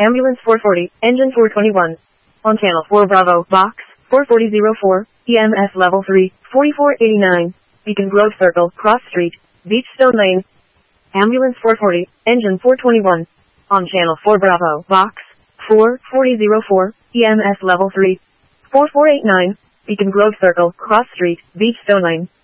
Ambulance 440, engine 421. On channel 4 Bravo, box 44004, EMS level 3, 4489. Beacon Grove Circle, Cross Street, Beachstone Lane. Ambulance 440, engine 421. On channel 4 Bravo, box 44004, EMS level 3, 4489. Beacon Grove Circle, Cross Street, Beachstone Lane.